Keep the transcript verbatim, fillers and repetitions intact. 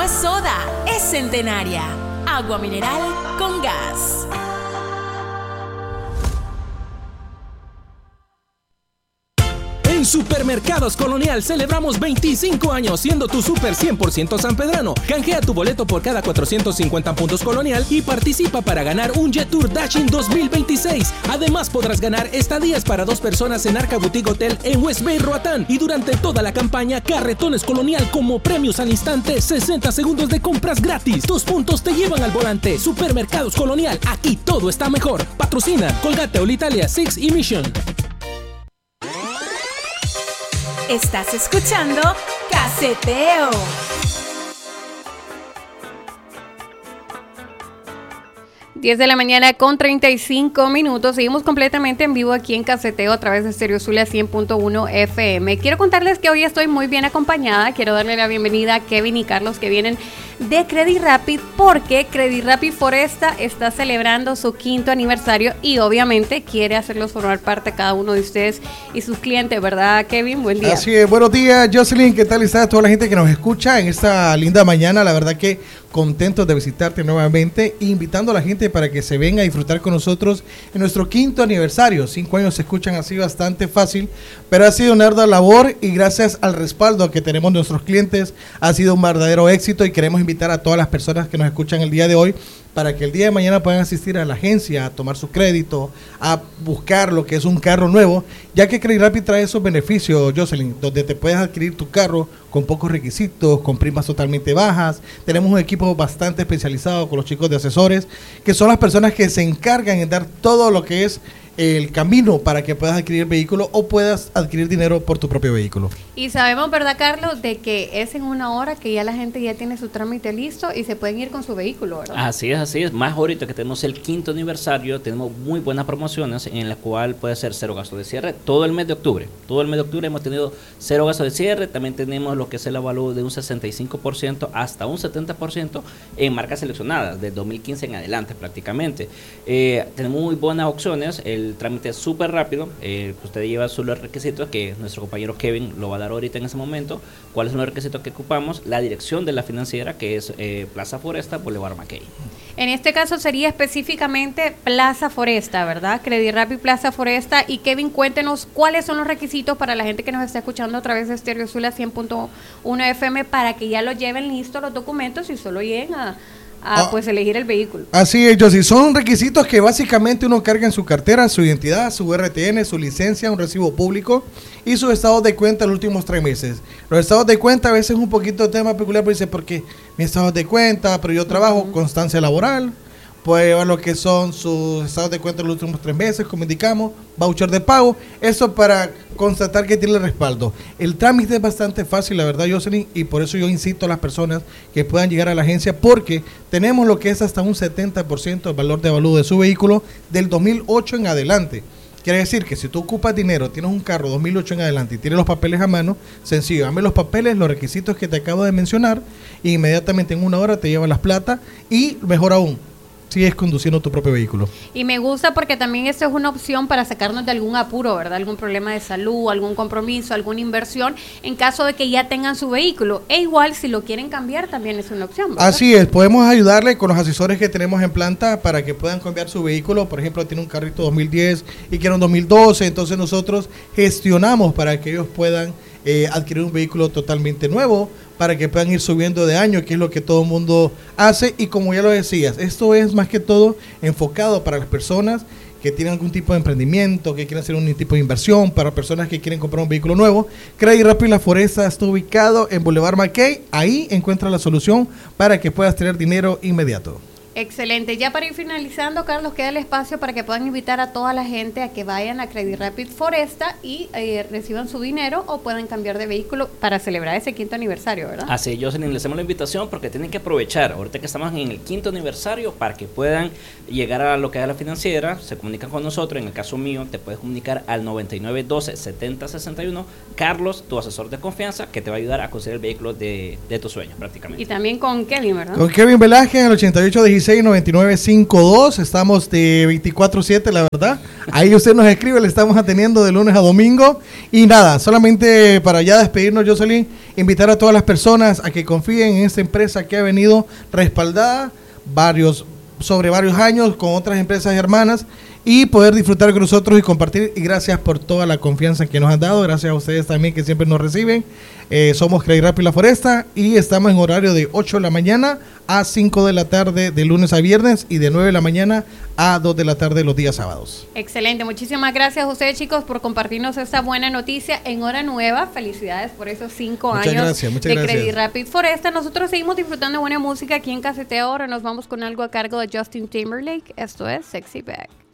es soda, es Centenaria. Agua mineral con gas. En Supermercados Colonial celebramos veinticinco años siendo tu super cien por ciento sanpedrano. Canjea tu boleto por cada cuatrocientos cincuenta puntos Colonial y participa para ganar un Jet Tour Dashing dos mil veintiséis. Además podrás ganar estadías para dos personas en Arca Boutique Hotel en West Bay, Roatán. Y durante toda la campaña, carretones Colonial como premios al instante, sesenta segundos de compras gratis. Tus puntos te llevan al volante. Supermercados Colonial, aquí todo está mejor. Patrocina Colgate, Olitalia, Six y Mission. Estás escuchando Caseteo. diez de la mañana con treinta y cinco minutos. Seguimos completamente en vivo aquí en Caseteo a través de Stereo Zulia cien punto uno F M. Quiero contarles que hoy estoy muy bien acompañada. Quiero darle la bienvenida a Kevin y Carlos, que vienen de Credit Rapid, porque Credit Rapid Foresta está celebrando su quinto aniversario y obviamente quiere hacerlos formar parte cada uno de ustedes y sus clientes, ¿verdad, Kevin? Buen día. Así es, buenos días, Jocelyn, ¿qué tal está toda la gente que nos escucha en esta linda mañana? La verdad que contentos de visitarte nuevamente, invitando a la gente para que se venga a disfrutar con nosotros en nuestro quinto aniversario. Cinco años se escuchan así bastante fácil, pero ha sido una ardua labor y gracias al respaldo que tenemos de nuestros clientes ha sido un verdadero éxito, y queremos invitar a todas las personas que nos escuchan el día de hoy para que el día de mañana puedan asistir a la agencia a tomar su crédito, a buscar lo que es un carro nuevo, ya que Credit Rapid trae esos beneficios, Jocelyn, donde te puedes adquirir tu carro con pocos requisitos, con primas totalmente bajas. Tenemos un equipo bastante especializado con los chicos de asesores, que son las personas que se encargan en dar todo lo que es el camino para que puedas adquirir el vehículo o puedas adquirir dinero por tu propio vehículo. Y sabemos, ¿verdad, Carlos?, de que es en una hora que ya la gente ya tiene su trámite listo y se pueden ir con su vehículo, ¿verdad? Así es, así es. Más ahorita que tenemos el quinto aniversario, tenemos muy buenas promociones en la cual puede ser cero gasto de cierre todo el mes de octubre. Todo el mes de octubre hemos tenido cero gasto de cierre. También tenemos lo que es el avalúo de un sesenta y cinco por ciento hasta un setenta por ciento en marcas seleccionadas, del dos mil quince en adelante prácticamente. Eh, tenemos muy buenas opciones. El El trámite es súper rápido. Eh, usted lleva solo los requisitos que nuestro compañero Kevin lo va a dar ahorita en ese momento. ¿Cuáles son los requisitos que ocupamos? La dirección de la financiera, que es eh, Plaza Foresta, Boulevard Mackay. En este caso sería específicamente Plaza Foresta, ¿verdad? Credit Rapid Plaza Foresta. Y Kevin, cuéntenos cuáles son los requisitos para la gente que nos está escuchando a través de Stereo Zulia cien punto uno F M para que ya lo lleven listos los documentos y solo lleguen a... a ah, pues elegir el vehículo. Así es, Josie, son requisitos que básicamente uno carga en su cartera: su identidad, su R T N, su licencia, un recibo público y sus estados de cuenta los últimos tres meses. Los estados de cuenta a veces es un poquito tema peculiar, pero dice, ¿por qué? Mi estado de cuenta, pero yo trabajo, uh-huh. Constancia laboral, puede llevar lo que son sus estados de cuenta los últimos tres meses, como indicamos, voucher de pago, eso para constatar que tiene el respaldo. El trámite es bastante fácil, la verdad, Jocelyn, y por eso yo incito a las personas que puedan llegar a la agencia, porque tenemos lo que es hasta un setenta por ciento del valor de avalúo de su vehículo del dos mil ocho en adelante. Quiere decir que si tú ocupas dinero, tienes un carro dos mil ocho en adelante y tienes los papeles a mano, sencillo, dame los papeles, los requisitos que te acabo de mencionar, e inmediatamente en una hora te llevan las plata, y mejor aún, si es conduciendo tu propio vehículo. Y me gusta porque también esto es una opción para sacarnos de algún apuro, ¿verdad? Algún problema de salud, algún compromiso, alguna inversión, en caso de que ya tengan su vehículo. E igual, si lo quieren cambiar, también es una opción, ¿verdad? Así es, podemos ayudarle con los asesores que tenemos en planta para que puedan cambiar su vehículo. Por ejemplo, tiene un carrito dos mil diez y quiere un dos mil doce, entonces nosotros gestionamos para que ellos puedan eh, adquirir un vehículo totalmente nuevo, para que puedan ir subiendo de año, que es lo que todo el mundo hace. Y como ya lo decías, esto es más que todo enfocado para las personas que tienen algún tipo de emprendimiento, que quieren hacer un tipo de inversión, para personas que quieren comprar un vehículo nuevo. Credit Rapid La Foresta está ubicado en Boulevard Mackay. Ahí encuentra la solución para que puedas tener dinero inmediato. Excelente. Ya para ir finalizando, Carlos, queda el espacio para que puedan invitar a toda la gente a que vayan a Credit Rapid Foresta y eh, reciban su dinero o puedan cambiar de vehículo para celebrar ese quinto aniversario, ¿verdad? Así, Jocelyn, les hacemos la invitación porque tienen que aprovechar, ahorita que estamos en el quinto aniversario, para que puedan llegar a lo que es la financiera, se comunican con nosotros. En el caso mío, te puedes comunicar al noventa y nueve doce setenta sesenta y uno. Carlos, tu asesor de confianza, que te va a ayudar a conseguir el vehículo de, de tus sueños prácticamente. Y también con Kevin, ¿verdad? Con Kevin Velázquez al ochenta y ocho diecisiete seis, nueve nueve cinco dos. Estamos de veinticuatro siete, la verdad. Ahí usted nos escribe, le estamos atendiendo de lunes a domingo. Y nada, solamente para ya despedirnos, Jocelyn, invitar a todas las personas a que confíen en esta empresa que ha venido respaldada varios, sobre varios años con otras empresas hermanas y poder disfrutar con nosotros y compartir. Y gracias por toda la confianza que nos han dado. Gracias a ustedes también que siempre nos reciben. Eh, somos Credit Rapid La Foresta y estamos en horario de ocho de la mañana a cinco de la tarde de lunes a viernes y de nueve de la mañana a dos de la tarde los días sábados. Excelente, muchísimas gracias a ustedes, chicos, por compartirnos esta buena noticia en hora nueva. Felicidades por esos cinco muchas años gracias, muchas de gracias. Credit Rapid Foresta. Nosotros seguimos disfrutando de buena música aquí en Caseteo. Ahora nos vamos con algo a cargo de Justin Timberlake. Esto es Sexy Back.